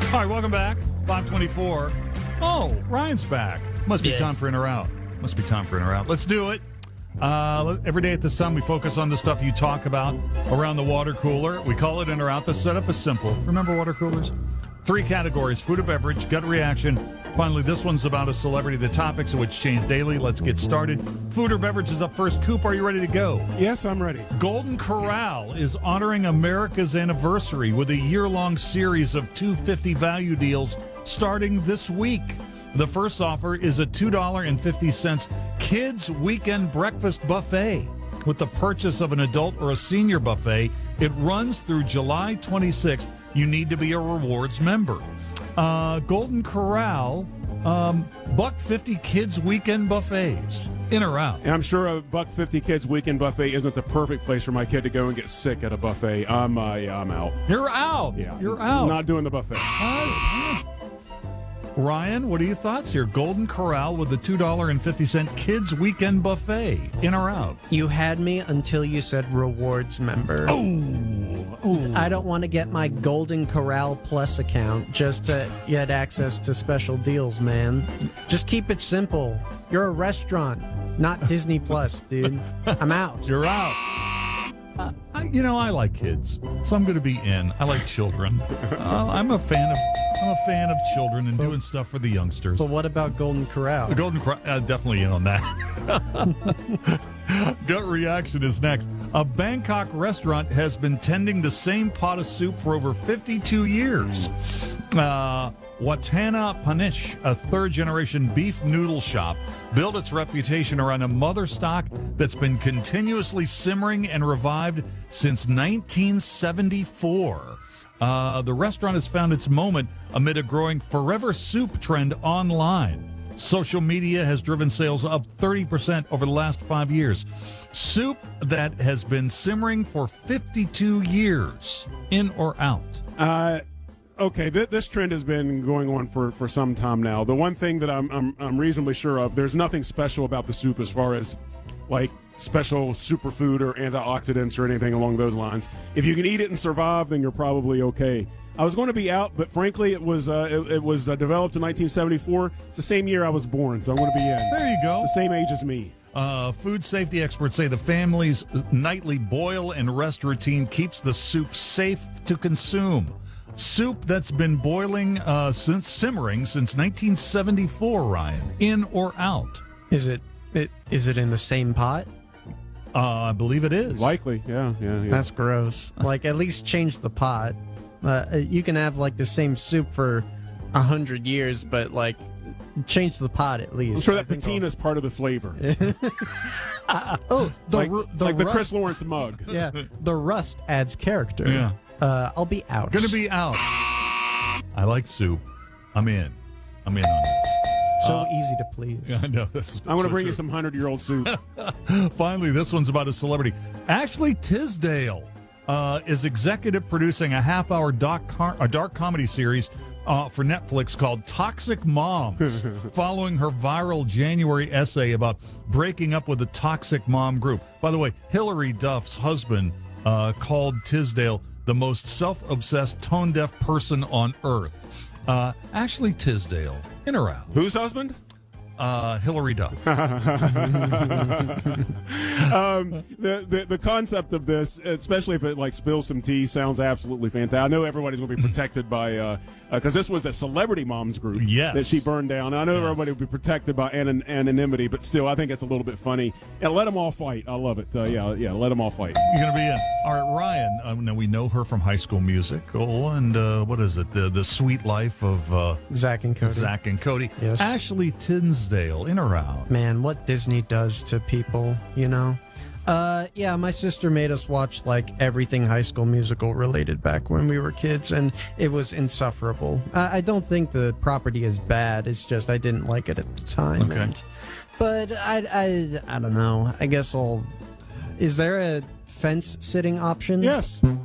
All right, welcome back. 524. Oh, Ryan's back. Must be time for In or Out. Let's do it. Every day at this time, we focus on the stuff you talk about around the water cooler. We call it In or Out. The setup is simple. Remember water coolers? 3 categories: food or beverage, gut reaction. Finally, this one's about a celebrity. The topics of which change daily. Let's get started. Food or beverage is up first. Coop, are you ready to go? Yes, I'm ready. Golden Corral is honoring America's anniversary with a year-long series of $2.50 value deals starting this week. The first offer is a $2.50 kids weekend breakfast buffet. With the purchase of an adult or a senior buffet, it runs through July 26th. You need to be a rewards member. Golden Corral, $1.50 kids weekend buffets. In or out? And I'm sure a $1.50 kids weekend buffet isn't the perfect place for my kid to go and get sick at a buffet. I'm out. You're out. Yeah, You're out. Not doing the buffet. Ryan, what are your thoughts here? Golden Corral with the $2.50 kids weekend buffet. In or out? You had me until you said rewards member. Oh. I don't want to get my Golden Corral Plus account just to get access to special deals, man. Just keep it simple. You're a restaurant, not Disney Plus, dude. I'm out. You're out. I like kids, so I'm going to be in. I like children. I'm a fan of children and doing stuff for the youngsters. But what about Golden Corral? The Golden Corral, definitely in on that. Gut reaction is next. A Bangkok restaurant has been tending the same pot of soup for over 52 years. Watana Panish, a third-generation beef noodle shop, built its reputation around a mother stock that's been continuously simmering and revived since 1974. The restaurant has found its moment amid a growing forever soup trend online. Social media has driven sales up 30% over the last 5 years. Soup that has been simmering for 52 years. In or out? Okay, this trend has been going on for some time now. The one thing that I'm reasonably sure of, there's nothing special about the soup as far as like special superfood or antioxidants or anything along those lines. If you can eat it and survive, then you're probably okay. I was going to be out, but frankly, it was developed in 1974. It's the same year I was born, so I'm going to be in. There you go. It's the same age as me. Food safety experts say the family's nightly boil and rest routine keeps the soup safe to consume. Soup that's been boiling simmering since 1974, Ryan. In or out? Is it in the same pot? I believe it is. Likely, yeah. That's gross. Like, at least change the pot. You can have, like, the same soup for 100 years, but, like, change the pot at least. I'm sure that patina is part of the flavor. The Chris Lawrence mug. Yeah, the rust adds character. Yeah. I'll be out. Gonna be out. I like soup. I'm in on this. So easy to please. I know. I'm going to bring you some 100-year-old soup. Finally, this one's about a celebrity. Ashley Tisdale is executive producing a half-hour dark comedy series for Netflix called Toxic Moms, following her viral January essay about breaking up with a toxic mom group. By the way, Hillary Duff's husband called Tisdale the most self-obsessed, tone-deaf person on earth. Ashley Tisdale, in or out? Whose husband? Hillary Duff. The concept of this, especially if it like spills some tea, sounds absolutely fantastic. I know everybody's going to be protected by because this was a celebrity moms group that she burned down. I know everybody will be protected by anonymity, but still, I think it's a little bit funny. And let them all fight. I love it. Yeah, let them all fight. You're going to be in. All right, Ryan. Now we know her from High School Musical, and what is it? The Sweet Life of Zach and Cody. Zach and Cody. Yes. Ashley Tisdale, in or out? Man, what Disney does to people, you know? Yeah, my sister made us watch like everything High School Musical related back when we were kids, and it was insufferable. I don't think the property is bad. It's just I didn't like it at the time. Okay. But I don't know. I guess I'll. Is there a fence sitting option? Yes. Thank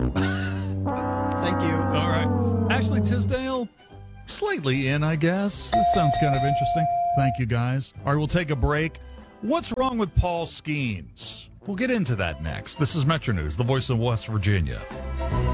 you. All right, Ashley Tisdale, slightly in, I guess. That sounds kind of interesting. Thank you, guys. All right, we'll take a break. What's wrong with Paul Skeens? We'll get into that next. This is Metro News, the voice of West Virginia.